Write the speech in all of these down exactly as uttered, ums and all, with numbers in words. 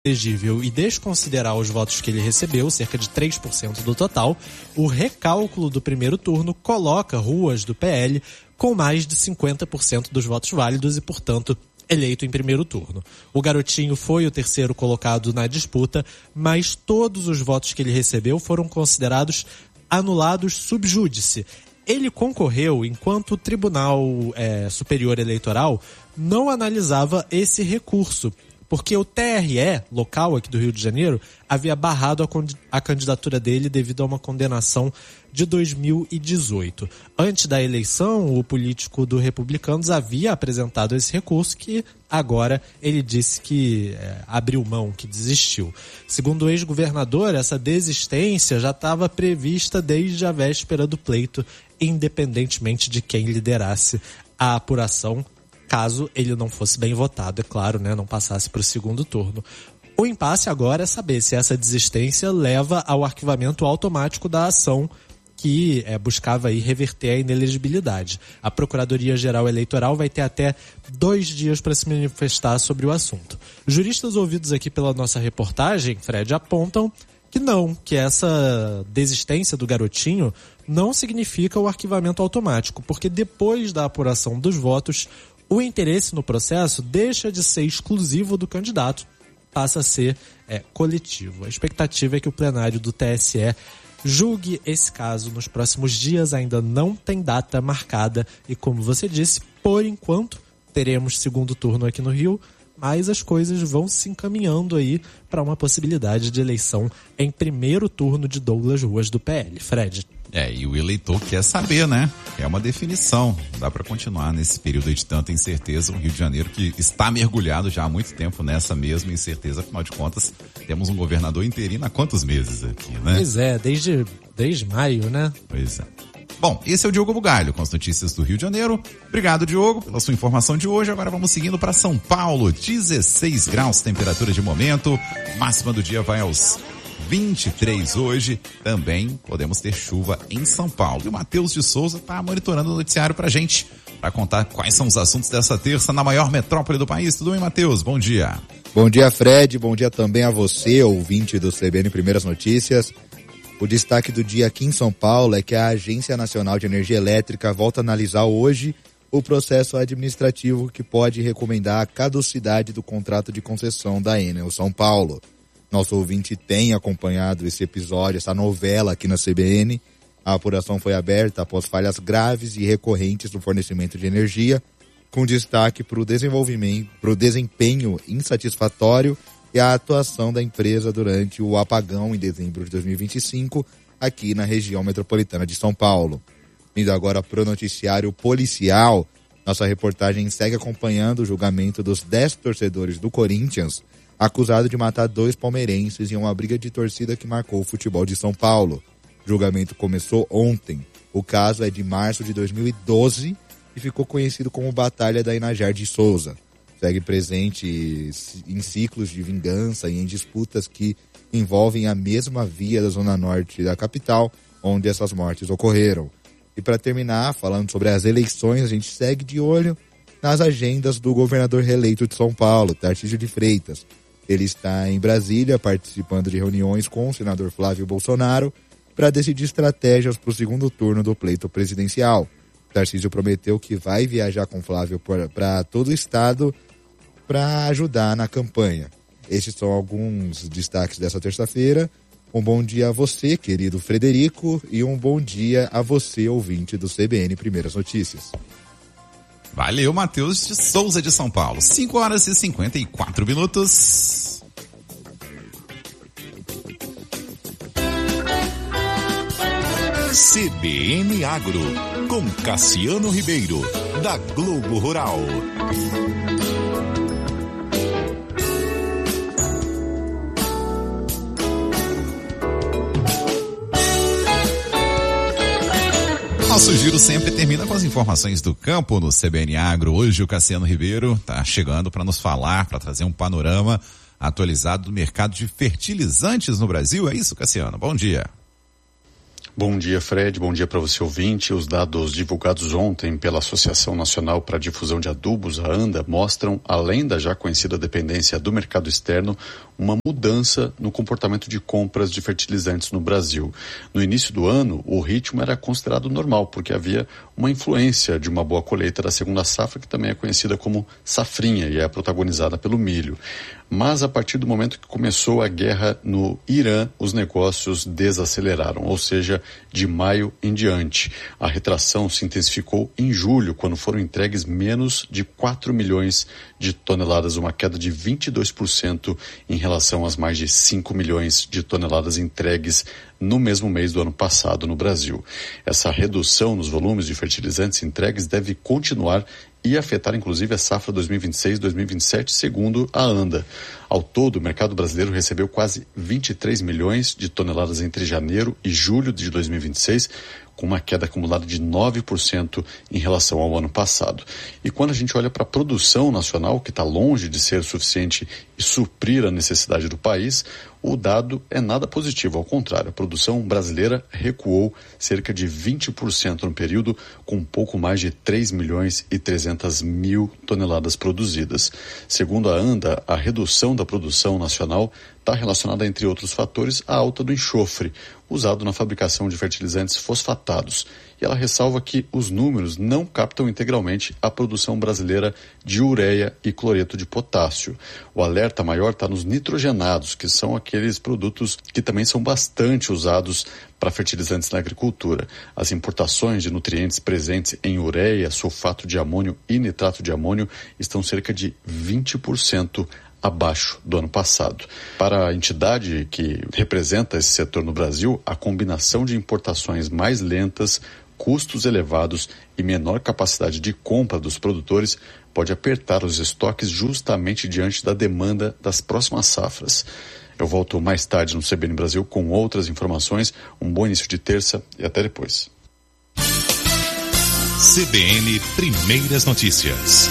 elegível e desconsiderar os votos que ele recebeu, cerca de três por cento do total, o recálculo do primeiro turno coloca Ruas do P L com mais de cinquenta por cento dos votos válidos e, portanto, eleito em primeiro turno. O Garotinho foi o terceiro colocado na disputa, mas todos os votos que ele recebeu foram considerados anulados sub judice. Ele concorreu enquanto o Tribunal é, Superior Eleitoral não analisava esse recurso, porque o T R E local aqui do Rio de Janeiro havia barrado a, a candidatura dele devido a uma condenação de dois mil e dezoito. Antes da eleição, o político do Republicanos havia apresentado esse recurso que agora ele disse que é, abriu mão, que desistiu. Segundo o ex-governador, essa desistência já estava prevista desde a véspera do pleito, independentemente de quem liderasse a apuração, caso ele não fosse bem votado, é claro, né, não passasse para o segundo turno. O impasse agora é saber se essa desistência leva ao arquivamento automático da ação que é, buscava aí reverter a inelegibilidade. A Procuradoria-Geral Eleitoral vai ter até dois dias para se manifestar sobre o assunto. Juristas ouvidos aqui pela nossa reportagem, Fred, apontam que não, que essa desistência do Garotinho não significa o arquivamento automático, porque depois da apuração dos votos, o interesse no processo deixa de ser exclusivo do candidato, passa a ser é, coletivo. A expectativa é que o plenário do T S E julgue esse caso nos próximos dias, ainda não tem data marcada e, como você disse, por enquanto teremos segundo turno aqui no Rio, mas as coisas vão se encaminhando aí para uma possibilidade de eleição em primeiro turno de Douglas Ruas do P L. Fred. É, e o eleitor quer saber, né? É uma definição. Não dá para continuar nesse período de tanta incerteza. O Rio de Janeiro que está mergulhado já há muito tempo nessa mesma incerteza. Afinal de contas, temos um governador interino há quantos meses aqui, né? Pois é, desde, desde maio, né? Pois é. Bom, esse é o Diogo Bugalho com as notícias do Rio de Janeiro. Obrigado, Diogo, pela sua informação de hoje. Agora vamos seguindo para São Paulo. dezesseis graus, temperatura de momento. Máxima do dia vai aos vinte e três hoje. Também podemos ter chuva em São Paulo. E o Matheus de Souza está monitorando o noticiário pra gente, para contar quais são os assuntos dessa terça na maior metrópole do país. Tudo bem, Matheus? Bom dia. Bom dia, Fred. Bom dia também a você, ouvinte do C B N Primeiras Notícias. O destaque do dia aqui em São Paulo é que a Agência Nacional de Energia Elétrica volta a analisar hoje o processo administrativo que pode recomendar a caducidade do contrato de concessão da Enel São Paulo. Nosso ouvinte tem acompanhado esse episódio, essa novela aqui na C B N. A apuração foi aberta após falhas graves e recorrentes no fornecimento de energia, com destaque para o desenvolvimento, para o desempenho insatisfatório e a atuação da empresa durante o apagão em dezembro de dois mil e vinte e cinco, aqui na região metropolitana de São Paulo. Indo agora para o noticiário policial, nossa reportagem segue acompanhando o julgamento dos dez torcedores do Corinthians, acusado de matar dois palmeirenses em uma briga de torcida que marcou o futebol de São Paulo. O julgamento começou ontem. O caso é de março de dois mil e doze e ficou conhecido como Batalha da Inajar de Souza. Segue presente em ciclos de vingança e em disputas que envolvem a mesma via da zona norte da capital, onde essas mortes ocorreram. E para terminar, falando sobre as eleições, a gente segue de olho nas agendas do governador reeleito de São Paulo, Tarcísio de Freitas. Ele está em Brasília participando de reuniões com o senador Flávio Bolsonaro para decidir estratégias para o segundo turno do pleito presidencial. Tarcísio prometeu que vai viajar com Flávio para todo o estado para ajudar na campanha. Esses são alguns destaques dessa terça-feira. Um bom dia a você, querido Frederico, e um bom dia a você, ouvinte do C B N Primeiras Notícias. Valeu, Matheus de Souza de São Paulo. cinco horas e cinquenta e quatro minutos. C B N Agro, com Cassiano Ribeiro, da Globo Rural. Nosso giro sempre termina com as informações do campo no C B N Agro. Hoje o Cassiano Ribeiro está chegando para nos falar, para trazer um panorama atualizado do mercado de fertilizantes no Brasil. É isso, Cassiano? Bom dia. Bom dia, Fred. Bom dia para você, ouvinte. Os dados divulgados ontem pela Associação Nacional para a Difusão de Adubos, a ANDA, mostram, além da já conhecida dependência do mercado externo, uma mudança no comportamento de compras de fertilizantes no Brasil. No início do ano, o ritmo era considerado normal, porque havia uma influência de uma boa colheita da segunda safra, que também é conhecida como safrinha e é protagonizada pelo milho. Mas a partir do momento que começou a guerra no Irã, os negócios desaceleraram, ou seja, de maio em diante. A retração se intensificou em julho, quando foram entregues menos de quatro milhões de toneladas, uma queda de vinte e dois por cento em relação às mais de cinco milhões de toneladas entregues no mesmo mês do ano passado no Brasil. Essa redução nos volumes de fertilizantes entregues deve continuar e afetar inclusive a safra dois mil e vinte e seis dois mil e vinte e sete, segundo a ANDA. Ao todo, o mercado brasileiro recebeu quase vinte e três milhões de toneladas entre janeiro e julho de dois mil e vinte e seis, com uma queda acumulada de nove por cento em relação ao ano passado. E quando a gente olha para a produção nacional, que está longe de ser suficiente e suprir a necessidade do país, o dado é nada positivo, ao contrário, a produção brasileira recuou cerca de vinte por cento no período, com um pouco mais de três milhões e trezentas mil toneladas produzidas. Segundo a ANDA, a redução da produção nacional está relacionada, entre outros fatores, à alta do enxofre, usado na fabricação de fertilizantes fosfatados. E ela ressalva que os números não captam integralmente a produção brasileira de ureia e cloreto de potássio. O alerta maior está nos nitrogenados, que são aqueles produtos que também são bastante usados para fertilizantes na agricultura. As importações de nutrientes presentes em ureia, sulfato de amônio e nitrato de amônio estão cerca de vinte por cento abaixo do ano passado. Para a entidade que representa esse setor no Brasil, a combinação de importações mais lentas, custos elevados e menor capacidade de compra dos produtores pode apertar os estoques justamente diante da demanda das próximas safras. Eu volto mais tarde no C B N Brasil com outras informações. Um bom início de terça e até depois. C B N Primeiras Notícias.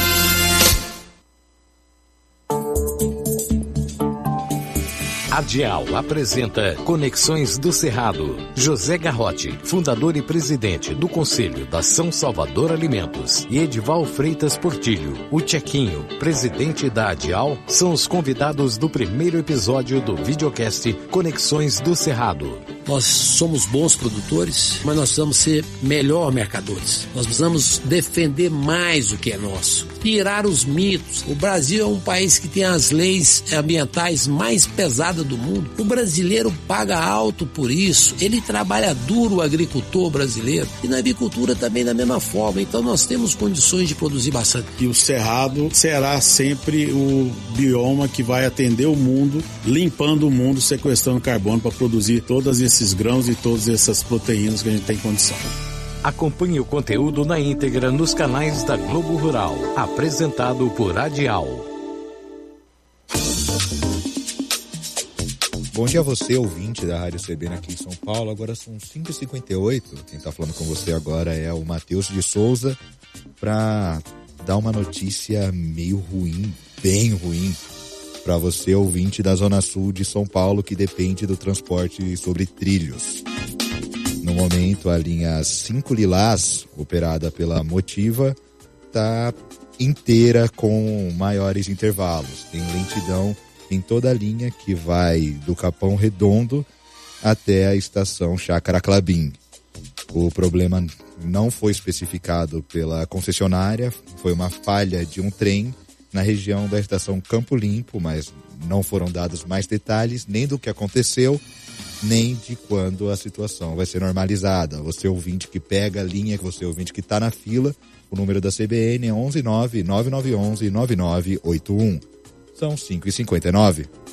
A Dial apresenta Conexões do Cerrado. José Garrote, fundador e presidente do Conselho da São Salvador Alimentos, e Edival Freitas Portilho, o Tchequinho, presidente da Dial, são os convidados do primeiro episódio do videocast Conexões do Cerrado. Nós somos bons produtores, mas nós precisamos ser melhor mercadores. Nós precisamos defender mais o que é nosso. Tirar os mitos. O Brasil é um país que tem as leis ambientais mais pesadas do mundo. O brasileiro paga alto por isso. Ele trabalha duro, o agricultor brasileiro. E na avicultura também da mesma forma. Então nós temos condições de produzir bastante. E o Cerrado será sempre o bioma que vai atender o mundo, limpando o mundo, sequestrando carbono para produzir todas essas esses grãos e todas essas proteínas que a gente tem condição. Acompanhe o conteúdo na íntegra nos canais da Globo Rural, apresentado por Adial. Bom dia a você, ouvinte da Rádio C B N aqui em São Paulo. Agora são cinco e cinquenta e oito. Quem está falando com você agora é o Matheus de Souza, para dar uma notícia meio ruim, bem ruim, para você, ouvinte da Zona Sul de São Paulo, que depende do transporte sobre trilhos. No momento, a linha cinco Lilás, operada pela Motiva, está inteira com maiores intervalos. Tem lentidão em toda a linha que vai do Capão Redondo até a estação Chácara Clabim. O problema não foi especificado pela concessionária, foi uma falha de um trem na região da estação Campo Limpo, mas não foram dados mais detalhes nem do que aconteceu, nem de quando a situação vai ser normalizada. Você ouvinte que pega a linha, você ouvinte que está na fila, o número da C B N é onze nove nove nove um um nove nove oito um. São cinco e cinquenta e nove.